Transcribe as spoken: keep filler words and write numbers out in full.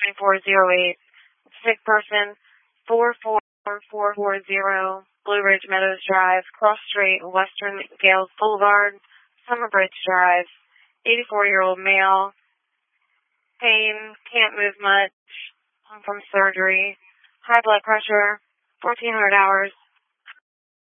four zero eight. Sick person, four four four four zero, Blue Ridge Meadows Drive, Cross Street, Western Gales Boulevard, Summer Bridge Drive, eighty-four-year-old male, pain, can't move much, home from surgery, high blood pressure, fourteen hundred hours.